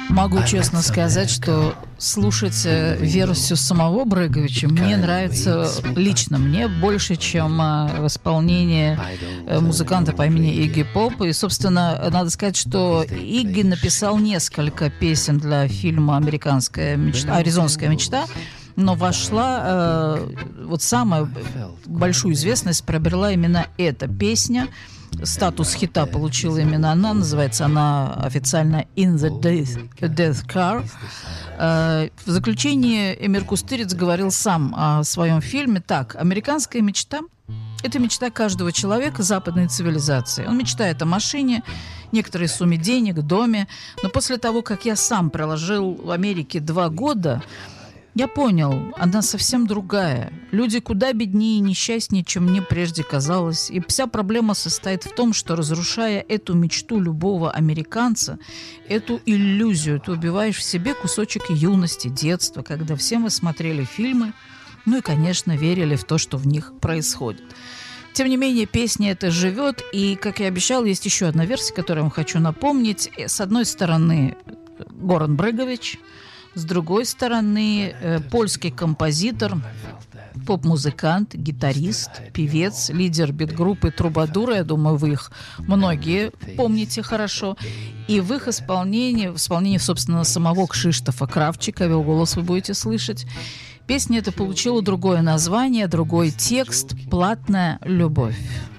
Могу честно сказать, что слушать версию самого Бреговича мне нравится лично мне больше, чем в исполнении музыканта по имени Игги Поп. И, собственно, надо сказать, что Игги написал несколько песен для фильма «Американская мечта», «Аризонская мечта», но вошла, вот самую большую известность приобрела именно эта песня. Статус хита получила именно она, называется она официально «In the Death Car». В заключении Эмир Кустуриц говорил сам о своем фильме так: «Американская мечта – это мечта каждого человека западной цивилизации. Он мечтает о машине, некоторой сумме денег, доме, но после того, как я сам проложил в Америке 2 года, я понял, она совсем другая. Люди куда беднее и несчастнее, чем мне прежде казалось. И вся проблема состоит в том, что, разрушая эту мечту любого американца, эту иллюзию, ты убиваешь в себе кусочек юности, детства, когда все мы смотрели фильмы, ну и, конечно, верили в то, что в них происходит». Тем не менее, песня эта живет, и, как я обещал, есть еще одна версия, которую я вам хочу напомнить. С одной стороны, Горан Брегович, с другой стороны, польский композитор, поп-музыкант, гитарист, певец, лидер бит-группы «Трубадуры». Я думаю, вы их многие помните хорошо. И в их исполнении, собственно, самого Кшиштофа Кравчика, его голос вы будете слышать, песня эта получила другое название, другой текст «Платная любовь».